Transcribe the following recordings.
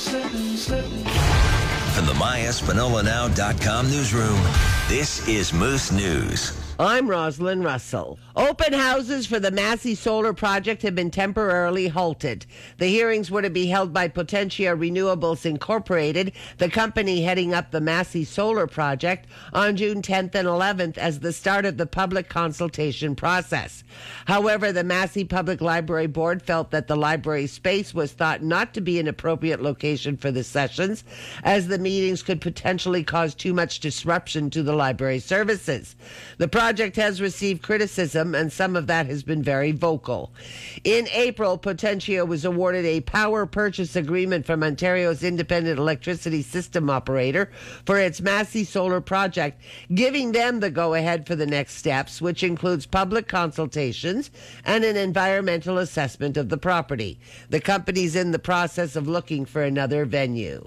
From the MyEspanolaNow.com newsroom, this is Moose News. I'm Rosalind Russell. Open houses for the Massey Solar Project have been temporarily halted. The hearings were to be held by Potentia Renewables Incorporated, the company heading up the Massey Solar Project, on June 10th and 11th as the start of the public consultation process. However, the Massey Public Library Board felt that the library space was thought not to be an appropriate location for the sessions, as the meetings could potentially cause too much disruption to the library services. The project has received criticism, and some of that has been very vocal. In April, Potentia was awarded a power purchase agreement from Ontario's Independent Electricity System Operator for its Massey Solar Project, giving them the go-ahead for the next steps, which includes public consultations and an environmental assessment of the property. The company's in the process of looking for another venue.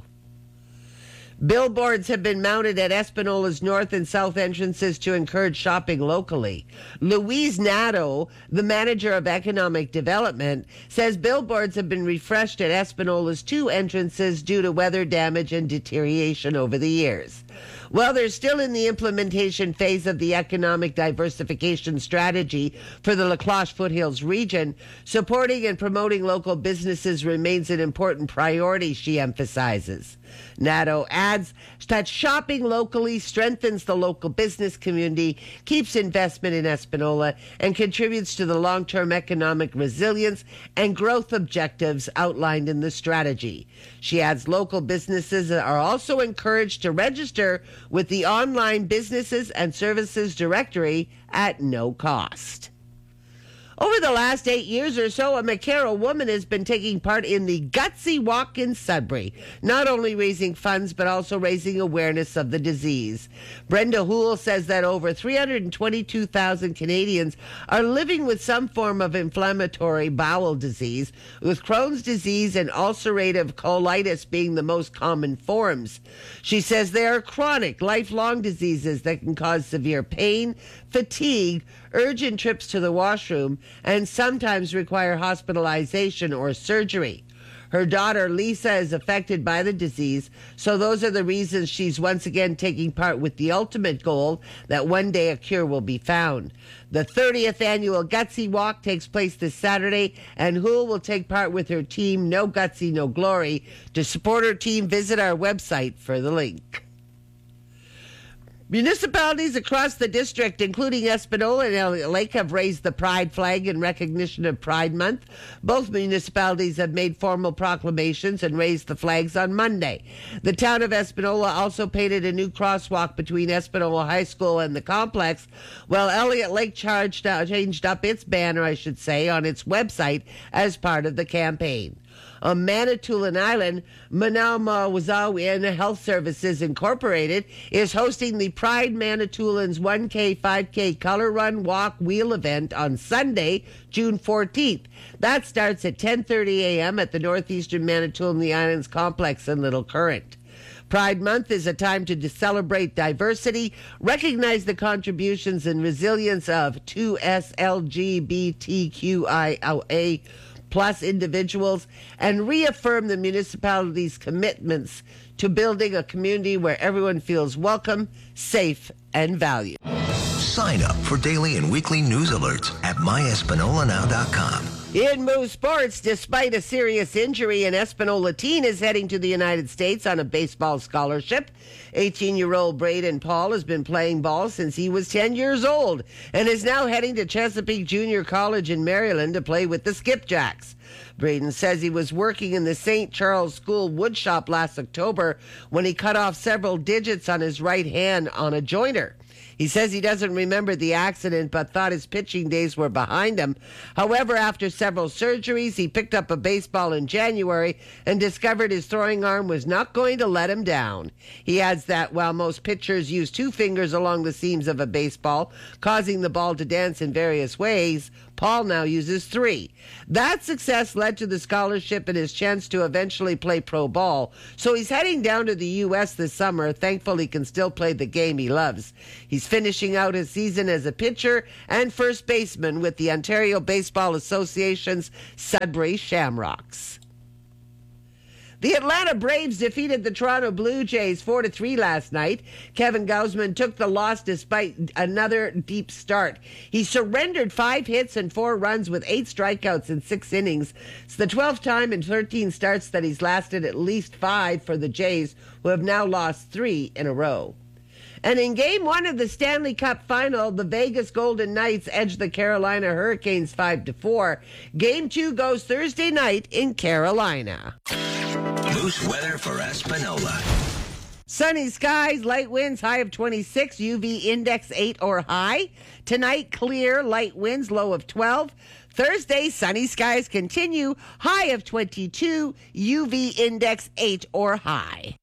Billboards have been mounted at Espanola's north and south entrances to encourage shopping locally. Louise Nadeau, the manager of economic development, says billboards have been refreshed at Espanola's two entrances due to weather damage and deterioration over the years. While they're still in the implementation phase of the economic diversification strategy for the La Cloche Foothills region, supporting and promoting local businesses remains an important priority, she emphasizes. Nadeau adds that shopping locally strengthens the local business community, keeps investment in Espanola, and contributes to the long-term economic resilience and growth objectives outlined in the strategy. She adds local businesses are also encouraged to register with the online businesses and services directory at no cost. Over the last 8 years or so, a McCarroll woman has been taking part in the Gutsy Walk in Sudbury, not only raising funds but also raising awareness of the disease. Brenda Houle says that over 322,000 Canadians are living with some form of inflammatory bowel disease, with Crohn's disease and ulcerative colitis being the most common forms. She says they are chronic, lifelong diseases that can cause severe pain, fatigue, urgent trips to the washroom, and sometimes require hospitalization or surgery. Her daughter, Lisa, is affected by the disease, so those are the reasons she's once again taking part with the ultimate goal that one day a cure will be found. The 30th annual Gutsy Walk takes place this Saturday, and Houle will take part with her team, No Gutsy, No Glory. To support her team, visit our website for the link. Municipalities across the district, including Espanola and Elliott Lake, have raised the pride flag in recognition of Pride Month. Both municipalities have made formal proclamations and raised the flags on Monday. The town of Espanola also painted a new crosswalk between Espanola High School and the complex, while Elliott Lake changed up its banner, on its website as part of the campaign. On Manitoulin Island, Manawmawazawian Health Services Incorporated is hosting the Pride Manitoulins 1K, 5K Color Run Walk Wheel event on Sunday, June 14th. That starts at 10:30 a.m. at the Northeastern Manitoulin Islands Complex in Little Current. Pride Month is a time to celebrate diversity, recognize the contributions and resilience of 2S LGBTQIA plus individuals, and reaffirm the municipality's commitments to building a community where everyone feels welcome, safe, and valued. Sign up for daily and weekly news alerts at MyEspanolaNow.com. In Moose Sports, despite a serious injury, an Espanola teen is heading to the United States on a baseball scholarship. 18-year-old Braden Paul has been playing ball since he was 10 years old and is now heading to Chesapeake Junior College in Maryland to play with the Skipjacks. Braden says he was working in the St. Charles School woodshop last October when he cut off several digits on his right hand on a jointer. He says he doesn't remember the accident but thought his pitching days were behind him. However, after several surgeries, he picked up a baseball in January and discovered his throwing arm was not going to let him down. He adds that while most pitchers use 2 fingers along the seams of a baseball, causing the ball to dance in various ways, Paul now uses 3. That success led to the scholarship and his chance to eventually play pro ball. So he's heading down to the U.S. this summer, thankful he can still play the game he loves. He's finishing out his season as a pitcher and first baseman with the Ontario Baseball Association's Sudbury Shamrocks. The Atlanta Braves defeated the Toronto Blue Jays 4-3 last night. Kevin Gausman took the loss despite another deep start. He surrendered 5 hits and 4 runs with 8 strikeouts in 6 innings. It's the 12th time in 13 starts that he's lasted at least 5 for the Jays, who have now lost 3 in a row. And in Game 1 of the Stanley Cup Final, the Vegas Golden Knights edged the Carolina Hurricanes 5-4. Game 2 goes Thursday night in Carolina. Moose weather for Espanola. Sunny skies, light winds, high of 26, UV index 8 or high. Tonight, clear, light winds, low of 12. Thursday, sunny skies continue, high of 22, UV index 8 or high.